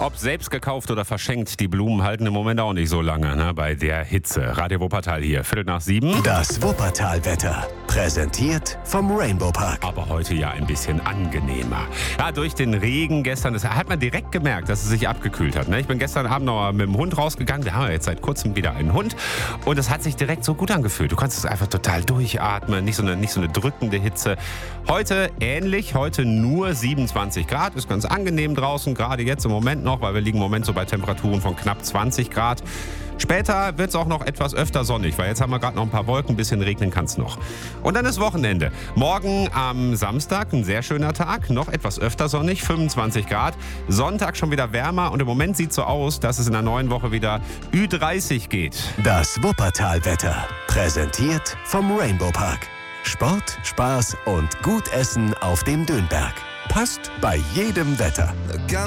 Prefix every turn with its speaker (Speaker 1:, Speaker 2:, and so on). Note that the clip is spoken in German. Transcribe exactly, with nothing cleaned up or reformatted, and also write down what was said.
Speaker 1: Ob selbst gekauft oder verschenkt, die Blumen halten im Moment auch nicht so lange, ne, bei der Hitze. Radio Wuppertal hier, Viertel nach sieben.
Speaker 2: Das Wuppertal-Wetter, präsentiert vom Rainbow Park.
Speaker 1: Aber heute ja ein bisschen angenehmer. Ja, durch den Regen gestern, das hat man direkt gemerkt, dass es sich abgekühlt hat. Ne? Ich bin gestern Abend noch mit dem Hund rausgegangen. Wir haben ja jetzt seit kurzem wieder einen Hund. Und es hat sich direkt so gut angefühlt. Du konntest es einfach total durchatmen, nicht so eine, nicht so eine drückende Hitze. Heute ähnlich, heute nur siebenundzwanzig Grad. Ist ganz angenehm draußen, gerade jetzt im Moment noch, weil wir liegen im Moment so bei Temperaturen von knapp zwanzig Grad. Später wird es auch noch etwas öfter sonnig, weil jetzt haben wir gerade noch ein paar Wolken, ein bisschen regnen kann es noch. Und dann ist Wochenende. Morgen am Samstag, ein sehr schöner Tag, noch etwas öfter sonnig, fünfundzwanzig Grad. Sonntag schon wieder wärmer und im Moment sieht es so aus, dass es in der neuen Woche wieder Ü dreißig geht.
Speaker 2: Das Wuppertal-Wetter, präsentiert vom Rainbow Park. Sport, Spaß und gut Essen auf dem Dönberg. Passt bei jedem Wetter.